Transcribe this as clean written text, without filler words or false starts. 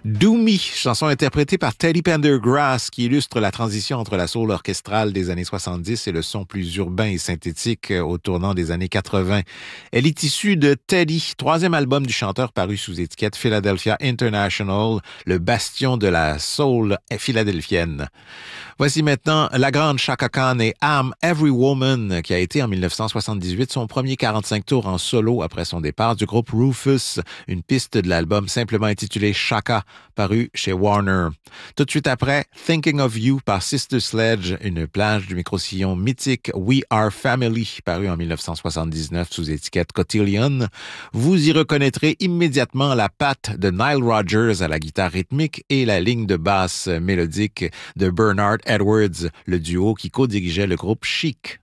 Do Me, chanson interprétée par Teddy Pendergrass qui illustre la transition entre la soul orchestrale des années 70 et le son plus urbain et synthétique au tournant des années 80. Elle est issue de Teddy, troisième album du chanteur paru sous étiquette Philadelphia International, le bastion de la soul philadelphienne. Voici maintenant la grande Chaka Khan et I'm Every Woman, qui a été en 1978 son premier 45 tours en solo après son départ du groupe Rufus, une piste de l'album simplement intitulé Chaka, paru chez Warner. Tout de suite après, Thinking of You par Sister Sledge, une plage du micro-sillon mythique We Are Family, paru en 1979 sous étiquette Cotillion. Vous y reconnaîtrez immédiatement la patte de Nile Rodgers à la guitare rythmique et la ligne de basse mélodique de Bernard Edwards, le duo qui co-dirigeait le groupe Chic.